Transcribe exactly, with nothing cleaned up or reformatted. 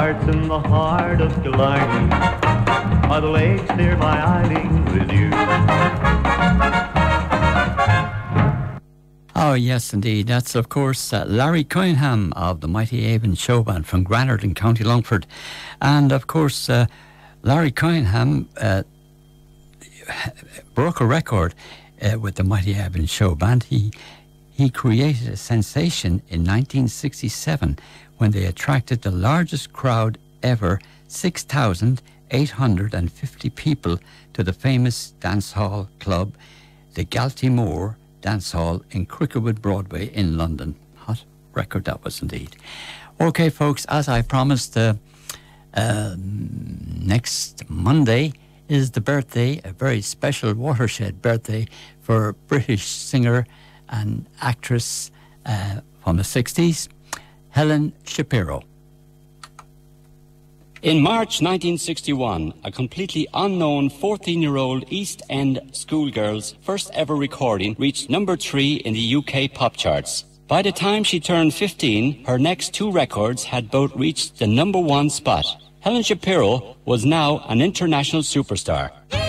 Starts in the heart of Killarney, by the lakes near my isling with you. Oh, yes, indeed. That's, of course, uh, Larry Cunningham of the Mighty Avon Show Band from Granard in County Longford. And, of course, uh, Larry Cunningham uh, broke a record uh, with the Mighty Avon Show Band. He, he created a sensation in nineteen sixty-seven when they attracted the largest crowd ever, six thousand eight hundred fifty people, to the famous dance hall club, the Galtymore Dance Hall in Cricklewood Broadway in London. Hot record that was indeed. Okay, folks, as I promised, uh, uh, next Monday is the birthday, a very special watershed birthday for British singer and actress uh, from the sixties, Helen Shapiro. In March nineteen sixty-one, a completely unknown fourteen-year-old East End schoolgirl's first ever recording reached number three in the U K pop charts. By the time she turned fifteen, her next two records had both reached the number one spot. Helen Shapiro was now an international superstar.